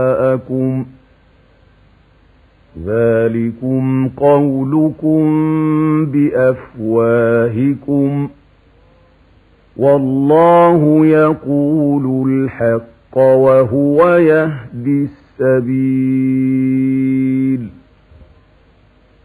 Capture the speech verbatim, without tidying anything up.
أَكُمْ ذَلِكُمْ قَوْلُكُمْ بِأَفْوَاهِكُمْ وَاللَّهُ يَقُولُ الْحَقَّ وَهُوَ يَهْدِي السَّبِيلَ